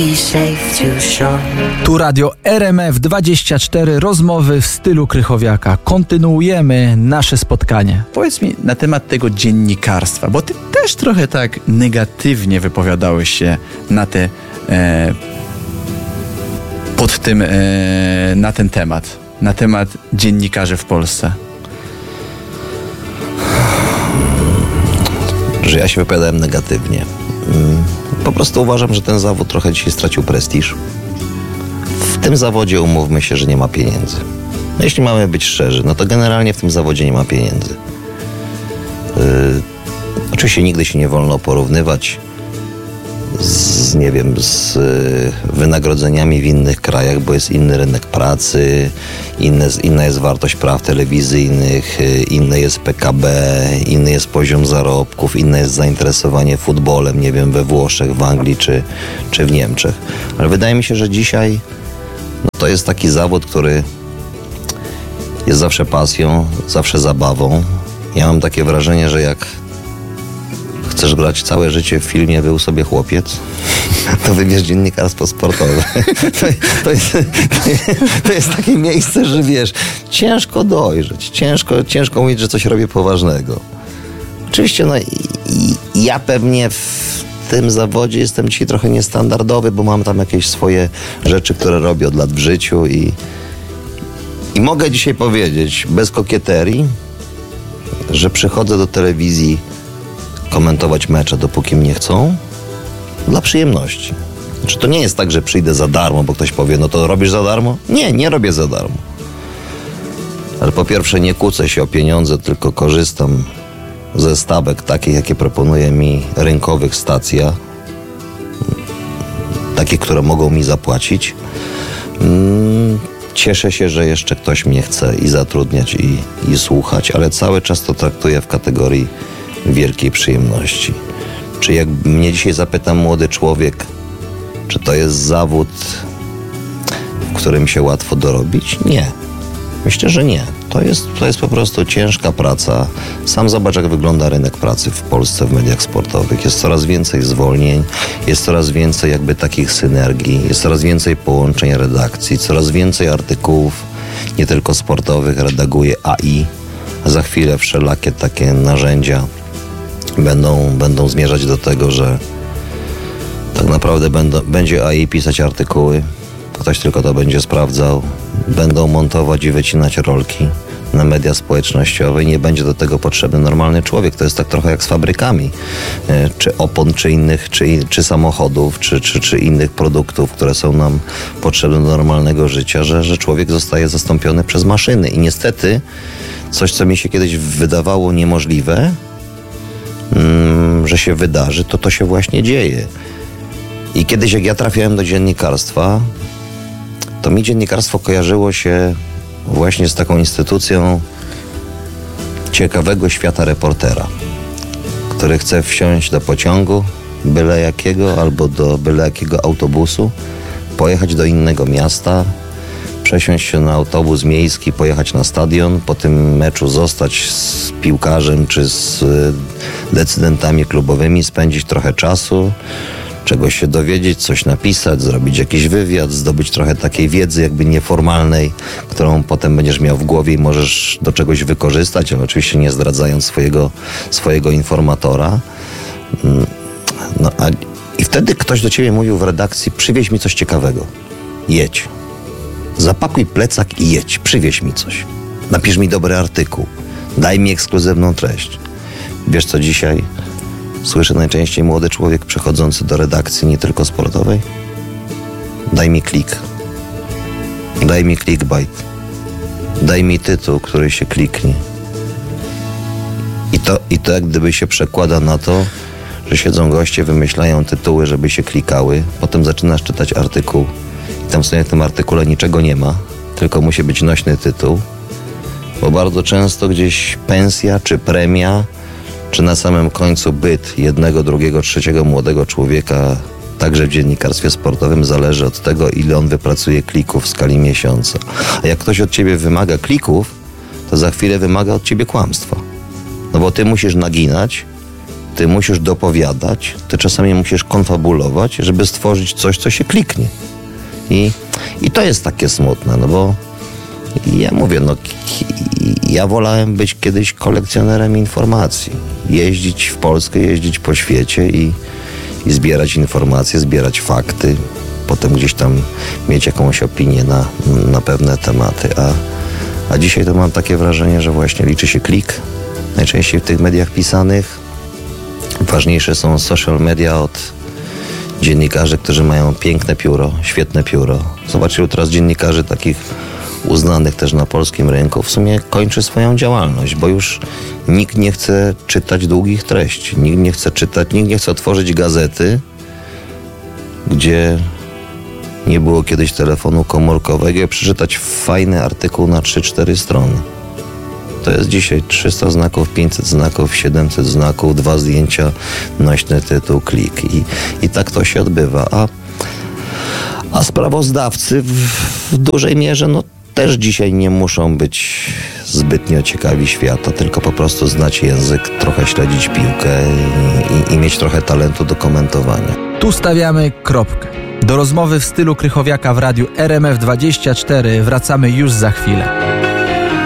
Tu radio RMF24, rozmowy w stylu Krychowiaka. Kontynuujemy nasze spotkanie. Powiedz mi na temat tego dziennikarstwa, bo ty też trochę tak negatywnie wypowiadałeś się na te na ten temat, na temat dziennikarzy w Polsce. Że ja się wypowiadałem negatywnie. Po prostu uważam, że ten zawód trochę dzisiaj stracił prestiż. W tym zawodzie umówmy się, że nie ma pieniędzy. No jeśli mamy być szczerzy, no to generalnie w tym zawodzie nie ma pieniędzy. Oczywiście nigdy się nie wolno porównywać z wynagrodzeniami w innych krajach, bo jest inny rynek pracy, inna jest wartość praw telewizyjnych, inne jest PKB, inny jest poziom zarobków, inne jest zainteresowanie futbolem, nie wiem, we Włoszech, w Anglii czy w Niemczech. Ale wydaje mi się, że dzisiaj to jest taki zawód, który jest zawsze pasją, zawsze zabawą. Ja mam takie wrażenie, że jak chcesz grać całe życie w filmie Był sobie chłopiec, to wybierz dziennikarstwo sportowe. To jest takie miejsce, że wiesz, ciężko dojrzeć, ciężko mówić, że coś robię poważnego. Oczywiście, ja pewnie w tym zawodzie jestem dzisiaj trochę niestandardowy, bo mam tam jakieś swoje rzeczy, które robię od lat w życiu i mogę dzisiaj powiedzieć, bez kokieterii, że przychodzę do telewizji komentować mecze, dopóki mnie chcą, dla przyjemności. Znaczy, to nie jest tak, że przyjdę za darmo, bo ktoś powie, no to robisz za darmo? Nie robię za darmo. Ale po pierwsze nie kłócę się o pieniądze, tylko korzystam ze stawek takich, jakie proponuje mi rynkowych stacja, takie, które mogą mi zapłacić. Cieszę się, że jeszcze ktoś mnie chce i zatrudniać, i słuchać, ale cały czas to traktuję w kategorii wielkiej przyjemności. Czy jak mnie dzisiaj zapyta młody człowiek, czy to jest zawód, w którym się łatwo dorobić? Nie. Myślę, że nie. To jest po prostu ciężka praca. Sam zobacz, jak wygląda rynek pracy w Polsce w mediach sportowych. Jest coraz więcej zwolnień, jest coraz więcej jakby takich synergii, jest coraz więcej połączeń redakcji, coraz więcej artykułów, nie tylko sportowych, redaguje AI. A za chwilę wszelakie takie narzędzia będą zmierzać do tego, że tak naprawdę będzie AI pisać artykuły, ktoś tylko to będzie sprawdzał, będą montować i wycinać rolki na media społecznościowe i nie będzie do tego potrzebny normalny człowiek. To jest tak trochę jak z fabrykami, czy opon, czy samochodów, czy innych produktów, które są nam potrzebne do normalnego życia, że człowiek zostaje zastąpiony przez maszyny. I niestety coś, co mi się kiedyś wydawało niemożliwe, że się wydarzy, to się właśnie dzieje. I kiedyś, jak ja trafiałem do dziennikarstwa, to mi dziennikarstwo kojarzyło się właśnie z taką instytucją ciekawego świata reportera, który chce wsiąść do pociągu byle jakiego albo do byle jakiego autobusu, pojechać do innego miasta, przesiąść się na autobus miejski, pojechać na stadion, po tym meczu zostać z piłkarzem czy z decydentami klubowymi, spędzić trochę czasu, czegoś się dowiedzieć, coś napisać, zrobić jakiś wywiad, zdobyć trochę takiej wiedzy jakby nieformalnej, którą potem będziesz miał w głowie i możesz do czegoś wykorzystać, ale oczywiście nie zdradzając swojego informatora. I wtedy ktoś do ciebie mówił w redakcji: przywieź mi coś ciekawego, jedź. Zapakuj plecak i jedź, przywieź mi coś. Napisz mi dobry artykuł, daj mi ekskluzywną treść. Wiesz, co dzisiaj słyszy najczęściej młody człowiek przychodzący do redakcji, nie tylko sportowej? Daj mi klik. Daj mi clickbait. Daj mi tytuł, który się kliknie. I to jak gdyby się przekłada na to, że siedzą goście, wymyślają tytuły, żeby się klikały. Potem zaczynasz czytać artykuł i tam w sumie w tym artykule niczego nie ma, tylko musi być nośny tytuł, bo bardzo często gdzieś pensja czy premia, czy na samym końcu byt jednego, drugiego, trzeciego młodego człowieka, także w dziennikarstwie sportowym, zależy od tego, ile on wypracuje klików w skali miesiąca. A jak ktoś od ciebie wymaga klików, to za chwilę wymaga od ciebie kłamstwa. No bo ty musisz naginać, ty musisz dopowiadać, ty czasami musisz konfabulować, żeby stworzyć coś, co się kliknie. I to jest takie smutne, no bo ja mówię, ja wolałem być kiedyś kolekcjonerem informacji. Jeździć w Polskę, jeździć po świecie i zbierać informacje, zbierać fakty, potem gdzieś tam mieć jakąś opinię na pewne tematy. A dzisiaj to mam takie wrażenie, że właśnie liczy się klik. Najczęściej w tych mediach pisanych ważniejsze są social media od dziennikarzy, którzy mają piękne pióro, świetne pióro. Zobaczcie, teraz dziennikarzy takich uznanych też na polskim rynku w sumie kończy swoją działalność, bo już nikt nie chce czytać długich treści. Nikt nie chce otworzyć gazety, gdzie nie było kiedyś telefonu komórkowego i przeczytać fajny artykuł na 3-4 strony. To jest dzisiaj 300 znaków, 500 znaków, 700 znaków, 2 zdjęcia, nośny tytuł, klik. I tak to się odbywa. A sprawozdawcy w dużej mierze też dzisiaj nie muszą być zbytnio ciekawi świata, tylko po prostu znać język, trochę śledzić piłkę i mieć trochę talentu do komentowania. Tu stawiamy kropkę. Do rozmowy w stylu Krychowiaka w radiu RMF24 wracamy już za chwilę.